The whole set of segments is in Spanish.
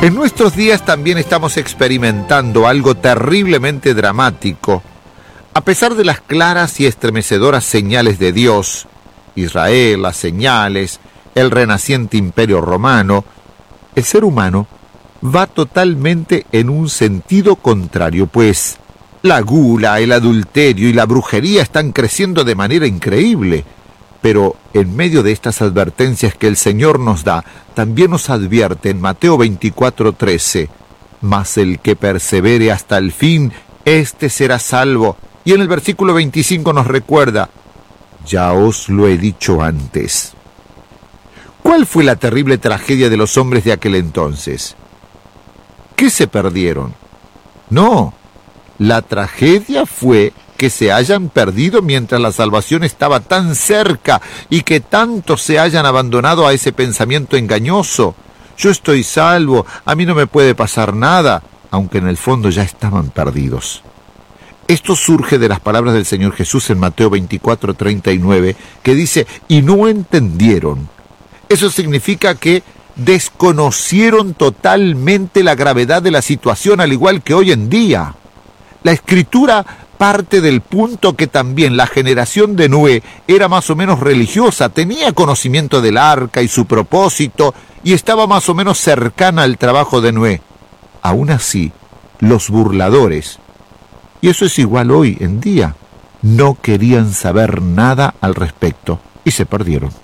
En nuestros días también estamos experimentando algo terriblemente dramático. A pesar de las claras y estremecedoras señales de Dios, Israel, las señales, el renaciente imperio romano, el ser humano va totalmente en un sentido contrario, pues la gula, el adulterio y la brujería están creciendo de manera increíble. Pero en medio de estas advertencias que el Señor nos da, también nos advierte en Mateo 24:13, «Mas el que persevere hasta el fin, éste será salvo». Y en el versículo 25 nos recuerda, «Ya os lo he dicho antes». ¿Cuál fue la terrible tragedia de los hombres de aquel entonces? ¿Qué se perdieron? No, la tragedia fue que se hayan perdido mientras la salvación estaba tan cerca y que tantos se hayan abandonado a ese pensamiento engañoso. Yo estoy salvo, a mí no me puede pasar nada, aunque en el fondo ya estaban perdidos. Esto surge de las palabras del Señor Jesús en Mateo 24:39, que dice, «Y no entendieron». Eso significa que desconocieron totalmente la gravedad de la situación, al igual que hoy en día. La Escritura parte del punto que también la generación de Noé era más o menos religiosa, tenía conocimiento del arca y su propósito, y estaba más o menos cercana al trabajo de Noé. Aún así, los burladores, y eso es igual hoy en día, no querían saber nada al respecto y se perdieron.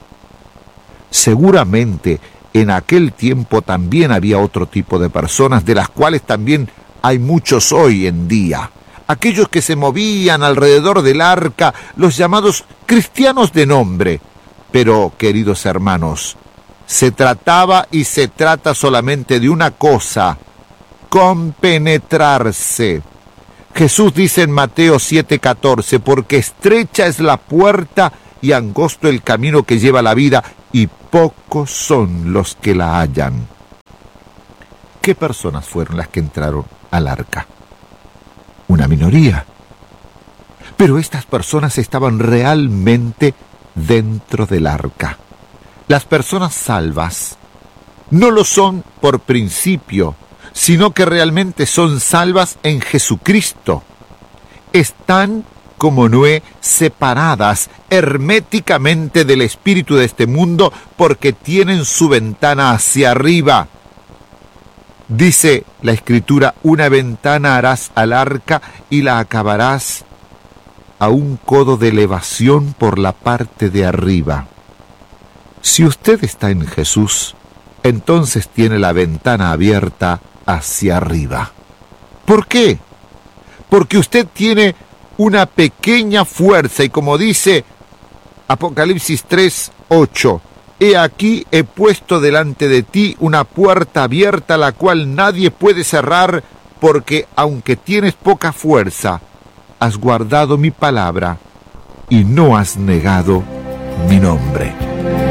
Seguramente en aquel tiempo también había otro tipo de personas, de las cuales también hay muchos hoy en día. Aquellos que se movían alrededor del arca, los llamados cristianos de nombre. Pero, queridos hermanos, se trataba y se trata solamente de una cosa: compenetrarse. Jesús dice en Mateo 7:14, «Porque estrecha es la puerta y angosto el camino que lleva a la vida, y pocos son los que la hallan». ¿Qué personas fueron las que entraron al arca? Una minoría. Pero estas personas estaban realmente dentro del arca. Las personas salvas no lo son por principio, sino que realmente son salvas en Jesucristo. Están, como Noé, separadas herméticamente del espíritu de este mundo porque tienen su ventana hacia arriba. Dice la Escritura, «Una ventana harás al arca y la acabarás a un codo de elevación por la parte de arriba». Si usted está en Jesús, entonces tiene la ventana abierta hacia arriba. ¿Por qué? Porque usted tiene una pequeña fuerza y como dice Apocalipsis 3:8, «He aquí he puesto delante de ti una puerta abierta, la cual nadie puede cerrar, porque aunque tienes poca fuerza, has guardado mi palabra y no has negado mi nombre».